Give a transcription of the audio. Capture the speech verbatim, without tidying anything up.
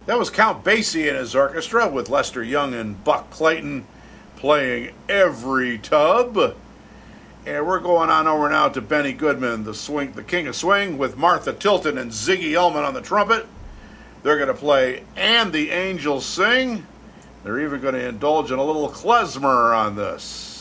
That was Count Basie and his orchestra with Lester Young and Buck Clayton playing Every Tub. And we're going on over now to Benny Goodman, the swing, the King of Swing, with Martha Tilton and Ziggy Elman on the trumpet. They're going to play And the Angels Sing. They're even going to indulge in a little klezmer on this.